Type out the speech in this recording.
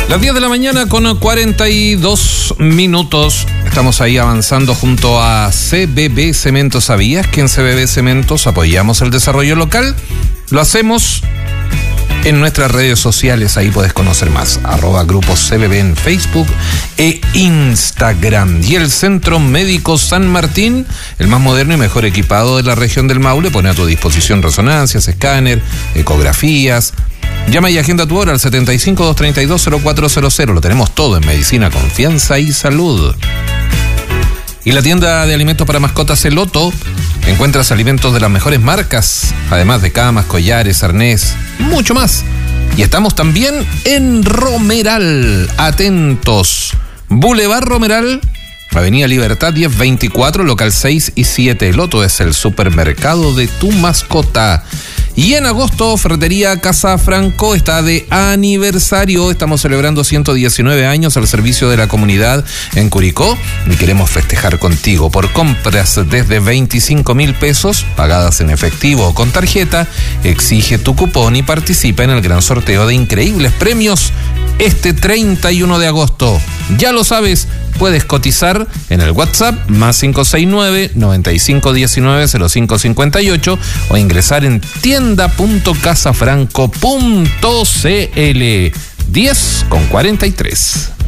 Las 10 de la mañana con 42 minutos. Estamos ahí avanzando junto a CBB Cementos. ¿Sabías que en CBB Cementos apoyamos el desarrollo local? Lo hacemos en nuestras redes sociales, ahí puedes conocer más. @Grupo CBB en Facebook e Instagram. Y el Centro Médico San Martín, el más moderno y mejor equipado de la región del Maule, pone a tu disposición resonancias, escáner, ecografías. Llama y agenda tu hora al 75-232-0400. Lo tenemos todo en medicina, confianza y salud. Y la tienda de alimentos para mascotas El Loto. Encuentras alimentos de las mejores marcas, además de camas, collares, arnés, mucho más. Y estamos también en Romeral. Atentos. Boulevard Romeral, Avenida Libertad 1024, local 6 y 7. El Loto es el supermercado de tu mascota. Y en agosto, Ferretería Casa Franco está de aniversario. Estamos celebrando 119 años al servicio de la comunidad en Curicó y queremos festejar contigo. Por compras desde 25.000 pesos, pagadas en efectivo o con tarjeta, exige tu cupón y participa en el gran sorteo de increíbles premios este 31 de agosto. Ya lo sabes, puedes cotizar en el WhatsApp +569-9519-0558 o ingresar en tienda.casafranco.cl. 10:43.